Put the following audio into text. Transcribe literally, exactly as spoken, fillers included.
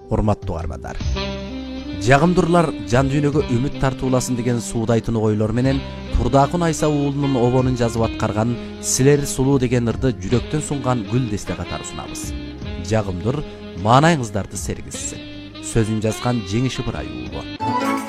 Урматтуу угармандар. Жагымдырлар жан дүйнөгө үмүт тартууласын деген суудайтын ойлор менен Турдакун Айса уулунун обонун жазып аткарган Силер сулуу деген ырды жүрөктөн сунган гүл десте катары сунабыз. Жагымдыр маанайыңыздарды сергизсин. Сөзүн жазган Жеңиш Ыбырай уулу.